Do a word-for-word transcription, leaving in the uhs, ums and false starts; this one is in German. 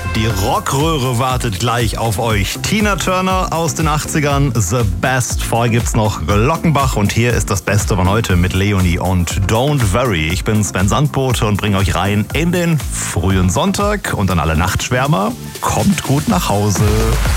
Die Rockröhre wartet gleich auf euch. Tina Turner aus den achtzigern, The Best. Vorher gibt's noch Glockenbach und hier ist das Beste von heute mit Leonie und Don't Worry. Ich bin Sven Sandbote und bringe euch rein in den frühen Sonntag und an alle Nachtschwärmer. Kommt gut nach Hause.